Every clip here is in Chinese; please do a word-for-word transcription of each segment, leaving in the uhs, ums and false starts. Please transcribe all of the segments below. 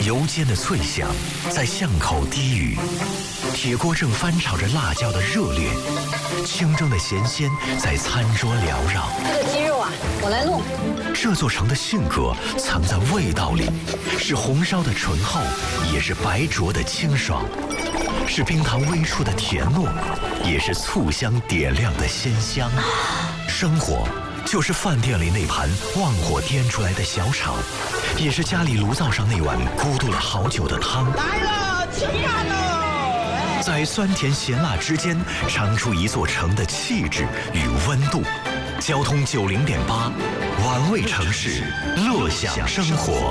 油煎的脆香在巷口低语，铁锅正翻炒着辣椒的热烈，清蒸的咸鲜在餐桌缭绕。 这个鸡肉啊，我来弄。 这座城的性格藏在味道里，是红烧的醇厚，也是白灼的清爽，是冰糖微出的甜糯，也是醋香点亮的鲜香。生活就是饭店里那盘旺火颠出来的小炒，也是家里炉灶上那碗咕嘟了好久的汤。 来了，吃饭喽！ 在酸甜咸辣之间，尝出一座城的气质与温度。交通九零点八，玩味城市，乐享生活。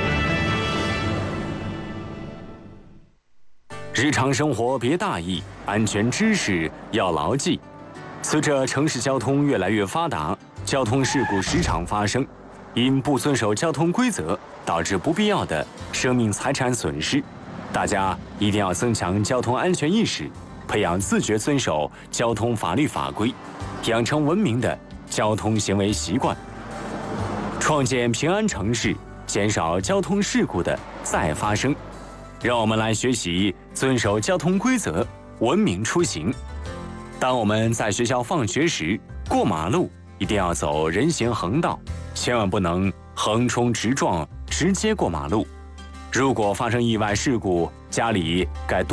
日常生活别大意，安全知识要牢记。随着城市交通越来越发达，交通事故时常发生，因不遵守交通规则，导致不必要的生命财产损失。大家一定要增强交通安全意识，培养自觉遵守交通法律法规，养成文明的交通行为习惯，创建平安城市，减少交通事故的再发生。让我们来学习遵守交通规则，文明出行。当我们在学校放学时，过马路一定要走人行横道，千万不能横冲直撞，直接过马路。如果发生意外事故，家里该